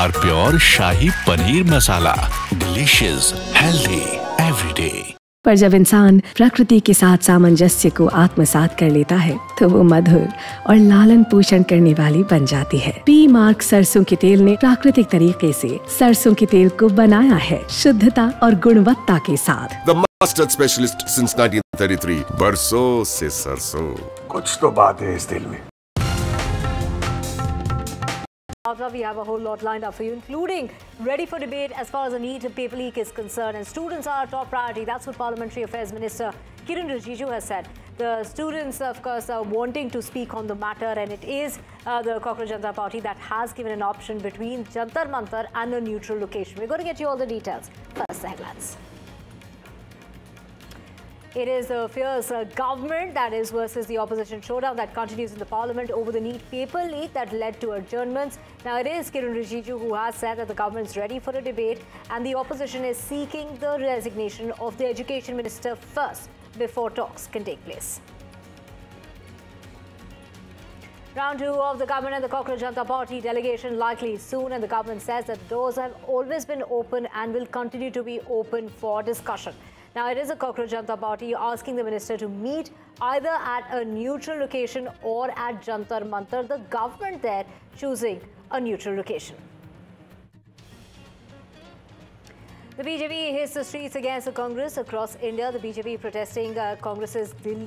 Are pure shahi paneer masala, delicious, healthy everyday. पर जब इंसान प्रकृति के साथ सामंजस्य को आत्मसात कर लेता है तो वो मधुर और लालन पोषण करने वाली बन जाती है। पी मार्क सरसों के तेल ने प्राकृतिक तरीके से सरसों के तेल को बनाया है शुद्धता और गुणवत्ता के साथ। The mustard specialist since 1933, बरसों से सरसों। कुछ तो बात है इस दिल में। We have a whole lot lined up for you, including ready for debate as far as the NEET paper leak is concerned. And students are our top priority. That's what Parliamentary Affairs Minister Kiren Rijiju has said. The students, of course, are wanting to speak on the matter, and it is the Cockroach Janata Party that has given an option between Jantar Mantar and a neutral location. We're going to get you all the details. First, the headlines. It is a fierce government, that is, versus the opposition showdown that continues in the parliament over the NEET paper leak that led to adjournments. Now, it is Kiren Rijiju who has said that the government is ready for a debate and the opposition is seeking the resignation of the education minister first before talks can take place. Round two of the government and the Cockroach Janata Party delegation likely soon, and the government says that doors have always been open and will continue to be open for discussion. Now, it is a Cockroach Janata Party asking the minister to meet either at a neutral location or at Jantar Mantar, the government there choosing a neutral location. The BJP hits the streets against the Congress across India. The BJP protesting Congress's Delhi